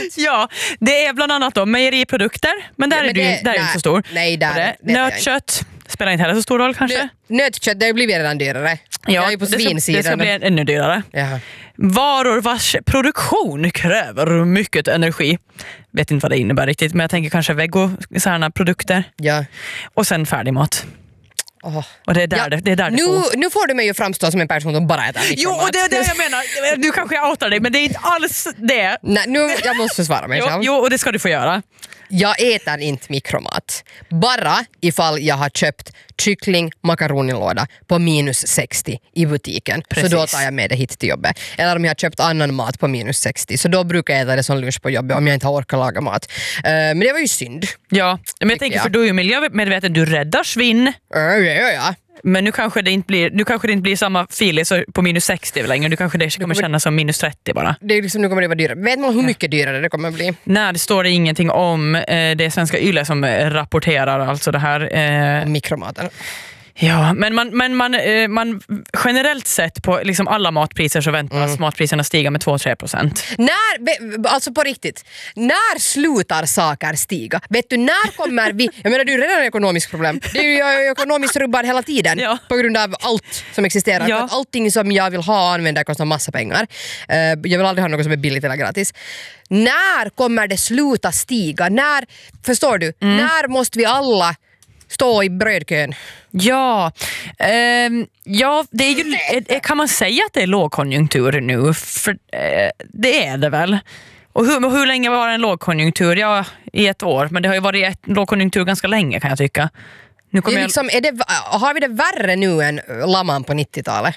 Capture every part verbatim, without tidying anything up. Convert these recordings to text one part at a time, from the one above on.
Ja, det är bland annat då mejeriprodukter, men där ja, men är du det, där nej, är inte så stor. Nej, där, det, det nötkött spelar inte heller så stor roll kanske. Nö, nötkött, det blir redan dyrare. Ja, jag är på det, ska, det ska bli ännu dyrare. Jaha. Varor vars produktion kräver mycket energi. Vet inte vad det innebär riktigt, men jag tänker kanske vego sådana produkter. Ja. Och sen färdig mat. Oh. Och det är där, ja. det, det är där nu, det får. nu får du mig ju framstå som en person som bara äter mikromat. Jo, och det är det jag menar. Du kanske jag outar dig, men det är inte alls det. Nej, nu jag måste försvara mig jo, själv. Jo, och det ska du få göra. Jag äter inte mikromat. Bara ifall jag har köpt kyckling, makaronilåda på minus sextio i butiken. Precis. Så då tar jag med det hit till jobbet. Eller om jag har köpt annan mat på minus sextio. Så då brukar jag äta det som lunch på jobbet om jag inte har orkat laga mat. Uh, men det var ju synd. Ja, men jag tänker jag. För du är ju miljömedveten. Du räddar svinn. Uh, ja, ja, ja. Men nu kanske det inte blir, nu kanske det inte blir samma filis på minus sextio längre. Nu kanske det kommer kännas som minus trettio bara. Det är liksom, nu kommer det vara dyrare. Vet man hur mycket dyrare det kommer bli? Nej, det står det ingenting om. Det är Svenska Yle som rapporterar alltså det här. Mikromaten. Ja, men man, men man, man generellt sett på liksom alla matpriser så väntas mm. matpriserna stiga med två till tre procent. När, alltså på riktigt, när slutar saker stiga? Vet du, när kommer vi, jag menar du är redan ett ekonomiskt problem. Det är ju ekonomiskt rubbad hela tiden ja. På grund av allt som existerar. Ja. För att allting som jag vill ha använder kostar massa pengar. Jag vill aldrig ha något som är billigt eller gratis. När kommer det sluta stiga? När, förstår du, mm. när måste vi alla stå i brödkön? Ja, eh, ja det är ju, kan man säga att det är lågkonjunktur nu? För eh, det är det väl. Och hur, hur länge var det en lågkonjunktur? Ja, i ett år. Men det har ju varit ett lågkonjunktur ganska länge kan jag tycka. Nu det är jag... liksom, är det, har vi det värre nu än lamman på nittiotalet?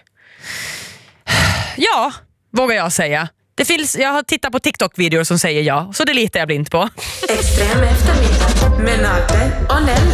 Ja, vågar jag säga. Det finns, jag har tittat på TikTok-videor som säger ja, så det litar jag blint på. Extrem eftermiddag med Nate och Nelly.